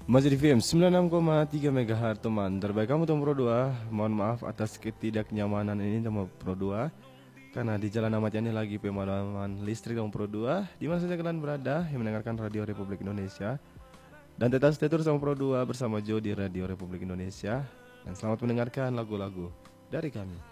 Masih di FM 96,3 MHz teman. Terbaik kamu Tom Pro 2. Mohon maaf atas ketidaknyamanan ini Tom Pro 2. Karena di Jalan Ahmad Yani lagi pemadaman listrik Tom Pro 2. Di mana saja kalian berada yang mendengarkan Radio Republik Indonesia. Dan tetap stay terus Tom Pro 2 bersama Joe di Radio Republik Indonesia. Dan selamat mendengarkan lagu-lagu dari kami.